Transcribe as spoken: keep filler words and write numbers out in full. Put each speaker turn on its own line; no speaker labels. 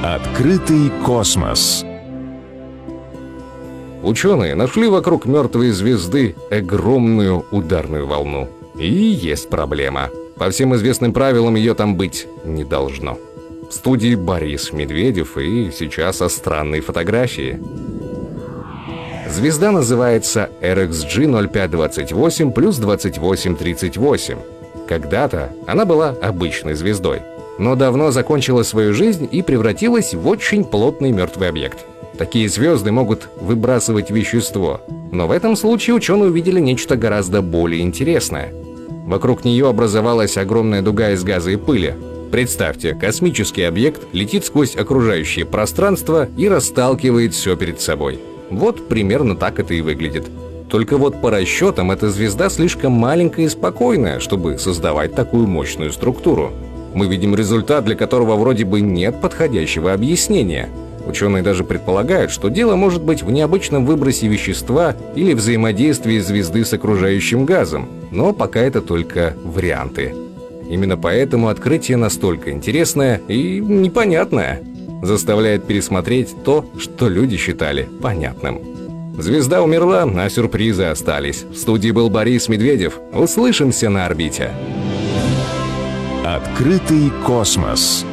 Открытый космос.
Ученые нашли вокруг мертвой звезды огромную ударную волну. И есть проблема. По всем известным правилам ее там быть не должно. В студии Борис Медведев, и сейчас о странной фотографии. Звезда называется эр икс джи ноль пять двадцать восемь плюс двадцать восемь тридцать восемь. Когда-то она была обычной звездой, но давно закончила свою жизнь и превратилась в очень плотный мертвый объект. Такие звезды могут выбрасывать вещество, но в этом случае ученые увидели нечто гораздо более интересное. Вокруг нее образовалась огромная дуга из газа и пыли. Представьте, космический объект летит сквозь окружающее пространство и расталкивает все перед собой. Вот примерно так это и выглядит. Только вот по расчетам эта звезда слишком маленькая и спокойная, чтобы создавать такую мощную структуру. Мы видим результат, для которого вроде бы нет подходящего объяснения. Ученые даже предполагают, что дело может быть в необычном выбросе вещества или взаимодействии звезды с окружающим газом, но пока это только варианты. Именно поэтому открытие настолько интересное и непонятное, заставляет пересмотреть то, что люди считали понятным. Звезда умерла, а сюрпризы остались. В студии был Борис Медведев. Услышимся на орбите.
Открытый космос.